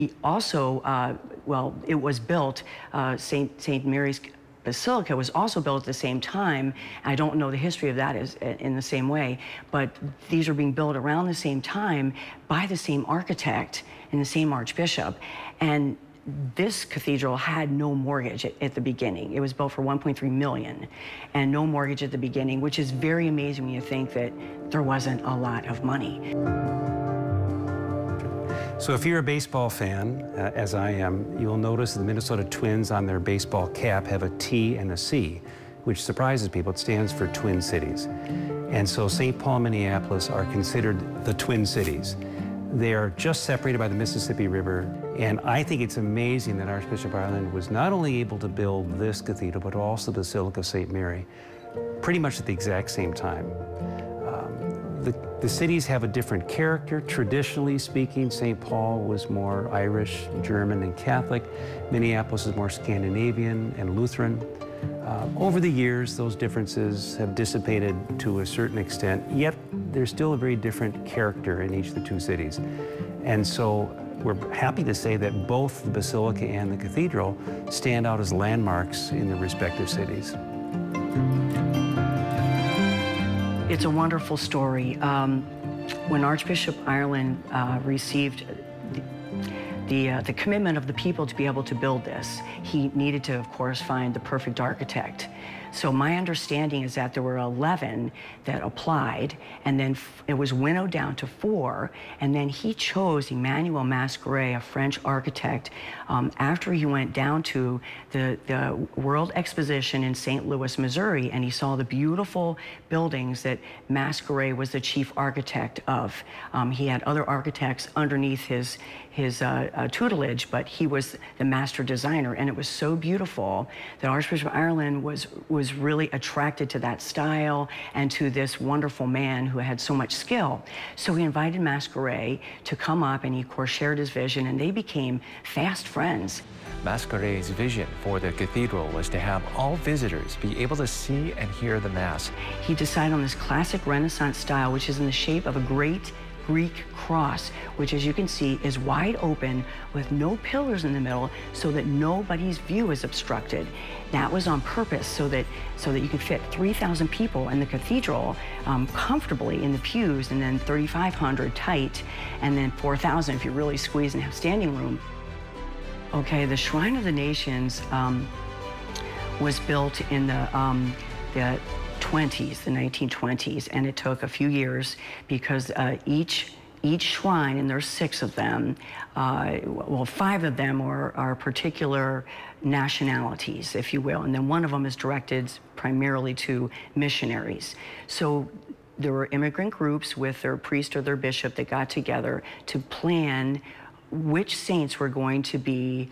He also, well, it was built, St. Mary's Basilica was also built at the same time. I don't know the history of that in the same way, but these are being built around the same time by the same architect and the same archbishop. And this cathedral had no mortgage at the beginning. It was built for $1.3 million and no mortgage at the beginning, which is very amazing when you think that there wasn't a lot of money. So if you're a baseball fan, as I am, you'll notice the Minnesota Twins on their baseball cap have a T and a C, which surprises people. It stands for Twin Cities. And so St. Paul and Minneapolis are considered the Twin Cities. They are just separated by the Mississippi River, and I think it's amazing that Archbishop Ireland was not only able to build this cathedral, but also the Basilica of St. Mary, pretty much at the exact same time. The cities have a different character. Traditionally speaking, St. Paul was more Irish, German, and Catholic. Minneapolis is more Scandinavian and Lutheran. Over the years, those differences have dissipated to a certain extent, yet there's still a very different character in each of the two cities. And so we're happy to say that both the Basilica and the Cathedral stand out as landmarks in their respective cities. It's a wonderful story. When Archbishop Ireland received the commitment of the people to be able to build this, he needed to, of course, find the perfect architect. So my understanding is that there were 11 that applied, and then it was winnowed down to 4, and then he chose Emmanuel Masqueret, a French architect, after he went down to the World Exposition in St. Louis, Missouri, and he saw the beautiful buildings that Masqueret was the chief architect of. He had other architects underneath his tutelage, but he was the master designer, and it was so beautiful that Archbishop Ireland was really attracted to that style and to this wonderful man who had so much skill. So he invited Masqueret to come up, and he, of course, shared his vision, and they became fast friends. Masqueret's vision for the cathedral was to have all visitors be able to see and hear the Mass. He decided on this classic Renaissance style, which is in the shape of a great Greek cross, which, as you can see, is wide open with no pillars in the middle so that nobody's view is obstructed. That was on purpose so that you could fit 3,000 people in the cathedral comfortably in the pews, and then 3,500 tight, and then 4,000 if you really squeeze and have standing room. Okay, the Shrine of the Nations was built in the 1920s, and it took a few years because each shrine, and there's 6 of them, well, 5 of them are particular nationalities, if you will, and then one of them is directed primarily to missionaries. So there were immigrant groups with their priest or their bishop that got together to plan which saints were going to be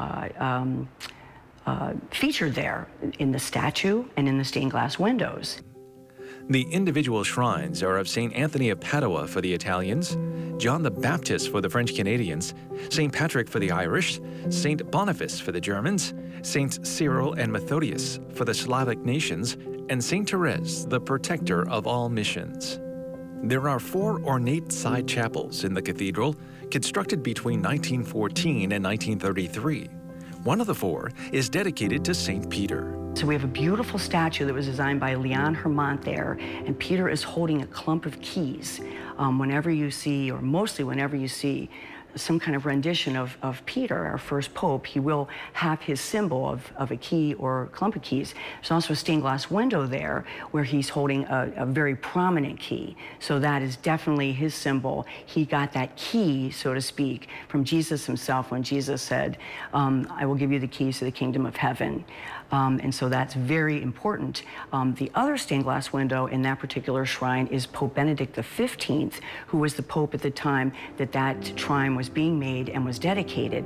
featured there in the statue and in the stained glass windows. The individual shrines are of St. Anthony of Padua for the Italians, John the Baptist for the French Canadians, St. Patrick for the Irish, St. Boniface for the Germans, Saints Cyril and Methodius for the Slavic nations, and St. Therese, the protector of all missions. There are 4 ornate side chapels in the cathedral, constructed between 1914 and 1933. One of the 4 is dedicated to St. Peter. So we have a beautiful statue that was designed by Leon Hermant there, and Peter is holding a clump of keys. Whenever you see, or mostly whenever you see, some kind of rendition of Peter, our first pope, he will have his symbol of a key or clump of keys. There's also a stained glass window there where he's holding a very prominent key. So that is definitely his symbol. He got that key, so to speak, from Jesus himself when Jesus said, I will give you the keys to the kingdom of heaven. And so that's very important. The other stained glass window in that particular shrine is Pope Benedict XV, who was the pope at the time that shrine was being made and was dedicated.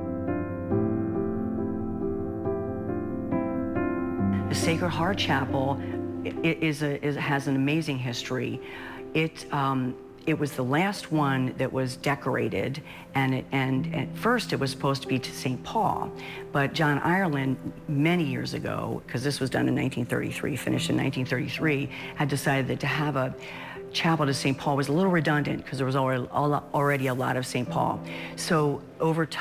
The Sacred Heart Chapel has an amazing history. It was the last one that was decorated, and at first it was supposed to be to St. Paul, but John Ireland, many years ago, because this was done in 1933, finished in 1933, had decided that to have a chapel to St. Paul was a little redundant because there was already a lot of St. Paul. So over time,